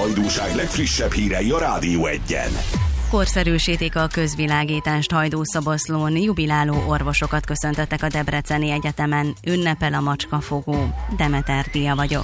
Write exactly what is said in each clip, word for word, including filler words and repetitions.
hajdúság legfrissebb hírei a Rádió Egyen. Korszerűsítik a közvilágítást Hajdúszoboszlón, jubiláló orvosokat köszöntöttek a Debreceni Egyetemen, ünnepel a macskafogó. Demeter Dia vagyok.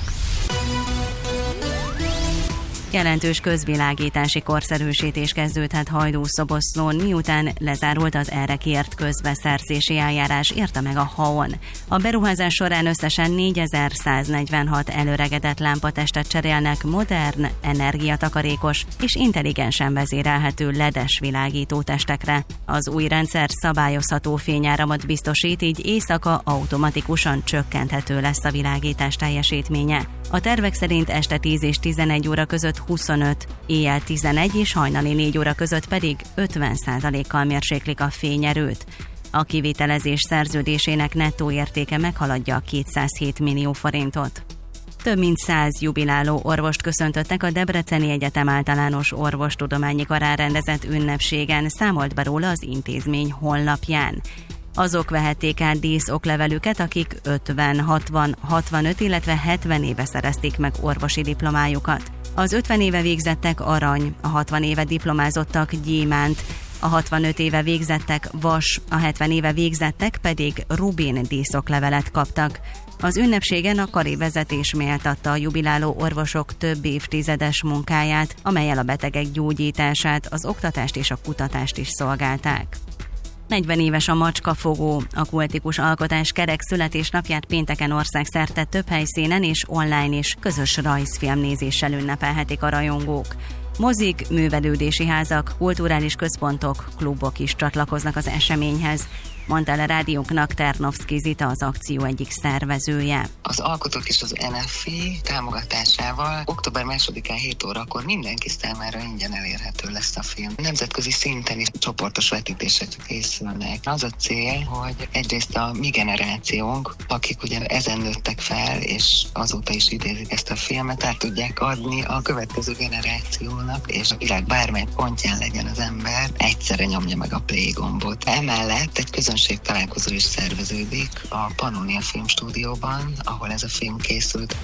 Jelentős közvilágítási korszerűsítés kezdődhet Hajdúszoboszlón, miután lezárult az erre kért közbeszerzési eljárás, írta meg a há-on. A beruházás során összesen négyezer-száznegyvenhat előregedett lámpatestet cserélnek modern, energiatakarékos és intelligensen vezérelhető ledes világítótestekre. Az új rendszer szabályozható fényáramot biztosít, így éjszaka automatikusan csökkenthető lesz a világítás teljesítménye. A tervek szerint este tíz és tizenegy óra között huszonöt, éjjel tizenegy és hajnali négy óra között pedig ötven százalékkal mérséklik a fényerőt. A kivitelezés szerződésének nettó értéke meghaladja a kétszázhét millió forintot. Több mint száz jubiláló orvost köszöntöttek a Debreceni Egyetem Általános Orvostudományi Karán rendezett ünnepségen, számolt be róla az intézmény honlapján. Azok vehették át díszoklevelüket, akik ötven, hatvan, hatvanöt, illetve hetven éve szerezték meg orvosi diplomájukat. Az ötven éve végzettek arany, a hatvan éve diplomázottak gyémánt, a hatvanöt éve végzettek vas, a hetven éve végzettek pedig rubin díszoklevelet kaptak. Az ünnepségen a kari vezetés méltatta a jubiláló orvosok több évtizedes munkáját, amellyel a betegek gyógyítását, az oktatást és a kutatást is szolgálták. negyven éves a macskafogó. A kultikus alkotás kerek születésnapját pénteken országszerte több helyszínen és online is közös rajzfilmnézéssel ünnepelhetik a rajongók. Mozik, művelődési házak, kulturális központok, klubok is csatlakoznak az eseményhez, mondta el a rádiónknak Ternovszky Zita, az akció egyik szervezője. Az alkotók és az en ef i támogatásával október másodikán hét órakor mindenki számára ingyen elérhető lesz a film. Nemzetközi szinten is csoportos vetítések készülnek. Az a cél, hogy egyrészt a mi generációnk, akik ugye ezen nőttek fel, és azóta is idézik ezt a filmet, át tudják adni a következő generációnak, és a világ bármely pontján legyen az ember, egyszerre nyomja meg a play gombot. Emellett egy közönség találkozó is szerveződik a Pannonia Filmstúdióban, ahol ez a film készült.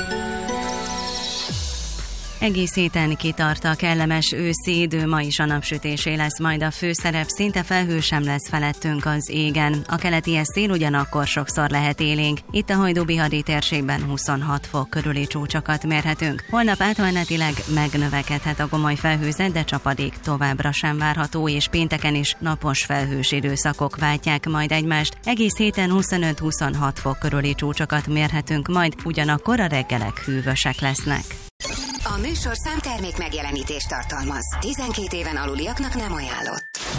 Egész héten kitart a kellemes őszi idő, ma is a napsütésé lesz majd a főszerep, szinte felhő sem lesz felettünk az égen. A keleti szél ugyanakkor sokszor lehet élénk. Itt a Hajdú-Bihari térségben huszonhat fok körüli csúcsokat mérhetünk. Holnap átmenetileg megnövekedhet a gomoly felhőzet, de csapadék továbbra sem várható, és pénteken is napos felhős időszakok váltják majd egymást. Egész héten huszonöt-huszonhat fok körüli csúcsokat mérhetünk, majd ugyanakkor a reggelek hűvösek lesznek. A műsorszám termék megjelenítést tartalmaz. tizenkét éven aluliaknak nem ajánlott.